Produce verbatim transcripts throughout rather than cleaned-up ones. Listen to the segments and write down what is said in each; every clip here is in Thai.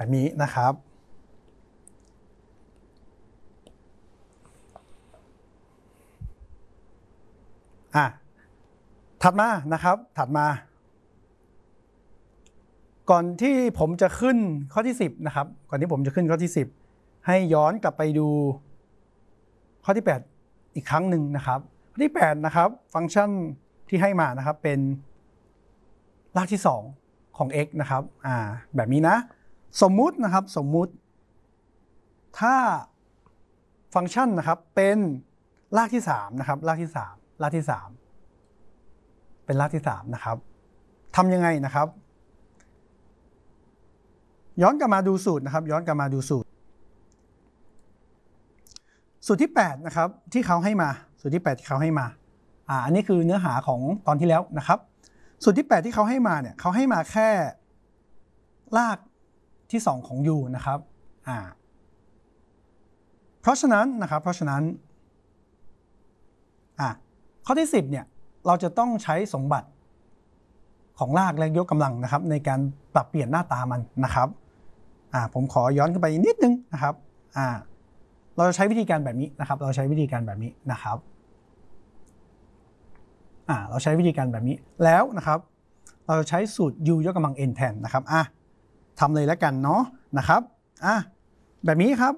แบบนี้นะครับอ่ะถัดมานะครับถัดมาก่อนที่ผมจะขึ้นข้อที่สิบนะครับก่อนที่ผมจะขึ้นข้อที่สิบให้ย้อนกลับไปดูข้อที่แปดอีกครั้งหนึ่งนะครับข้อที่แปดนะครับฟังก์ชันที่ให้มานะครับเป็นรากที่สองของ x นะครับอ่าแบบนี้นะสมมุตินะครับสมมุติถ้าฟังก์ชันนะครับเป็นรากที่สามนะครับรากที่สามรากที่สามเป็นรากที่สามนะครับทำยังไงนะครับย้อนกลับมาดูสูตรนะครับย้อนกลับมาดูสูตรสูตรที่แปดนะครับที่เขาให้มาสูตรที่แปดที่เขาให้มาอ่าอันนี้คือเนื้อหาของตอนที่แล้วนะครับสูตรที่แปดที่เขาให้มาเนี่ยเขาให้มาแค่รากที่สองของ u นะครับอ่าเพราะฉะนั้นนะครับเพราะฉะนั้นอ่าข้อที่สิบเนี่ยเราจะต้องใช้สมบัติของรากและยกกำลังนะครับในการปรับเปลี่ยนหน้าตามันนะครับอ่าผมขอย้อนขึ้นไปนิดนึงนะครับอ่าเราจะใช้วิธีการแบบนี้นะครับเราใช้วิธีการแบบนี้นะครับอ่าเราใช้วิธีการแบบนี้แล้วนะครับเราจะใช้สูตร u ยกกำลัง n แทนนะครับอ่ะทำเลยแล้วกันเนาะนะครับอ่ะแบบนี้ครับ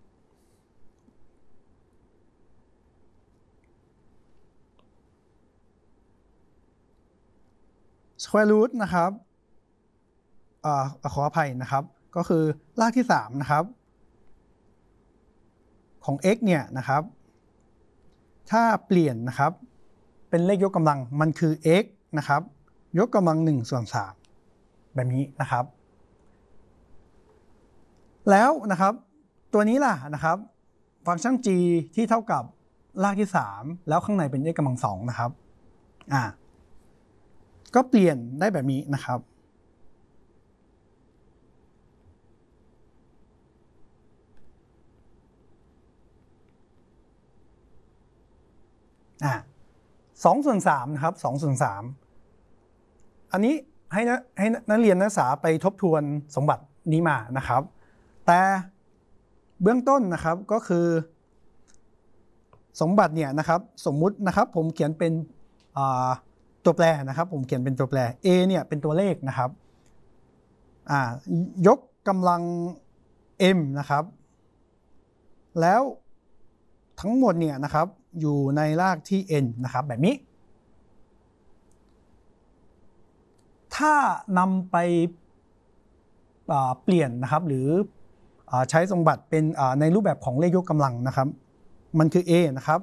square root นะครับอ่าขออภัยนะครับก็คือรากที่สามนะครับของ x เนี่ยนะครับถ้าเปลี่ยนนะครับเป็นเลขยกกำลังมันคือ x นะครับยกกำลังหนึ่งส่วนสามแบบนี้นะครับแล้วนะครับตัวนี้ล่ะนะครับฟังก์ชัน g ที่เท่ากับรากที่สามแล้วข้างในเป็น x กำลังสองนะครับอ่าก็เปลี่ยนได้แบบนี้นะครับอ่าสองส่วนสามนะครับสองส่วนสามอันนี้ให้นะให้นักเรียนนักศึกษาไปทบทวนสมบัตินี้มานะครับแต่เบื้องต้นนะครับก็คือสมบัติเนี่ยนะครับสมมุตินะครับผมเขียนเป็นตัวแปรนะครับผมเขียนเป็นตัวแปร a เนี่ยเป็นตัวเลขนะครับอ่ายกกำลัง m นะครับแล้วทั้งหมดเนี่ยนะครับอยู่ในรากที่ n นะครับแบบนี้ถ้านำไปเปลี่ยนนะครับหรือใช้สมบัติเป็นในรูปแบบของเลขยกกำลังนะครับมันคือ a นะครับ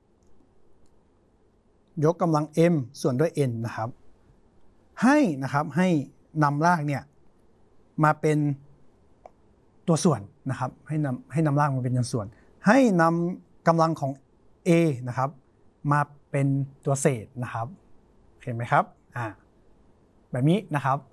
ยกกำลัง m ส่วนด้วย n นะครับให้นะครับให้นำรากเนี่ยมาเป็นตัวส่วนนะครับให้นำให้นำรากมาเป็นตัวส่วนให้นำกำลังของ a นะครับมาเป็นตัวเศษนะครับเห็นไหมครับอ่าแบบนี้นะครับ